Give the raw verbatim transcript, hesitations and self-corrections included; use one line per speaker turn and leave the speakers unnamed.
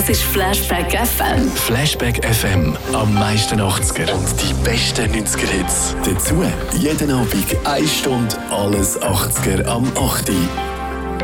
Das ist Flashback F M.
Flashback F M. Am meisten achtziger und die besten neunziger Hits. Dazu jeden Abend eine Stunde alles achtziger am acht Uhr.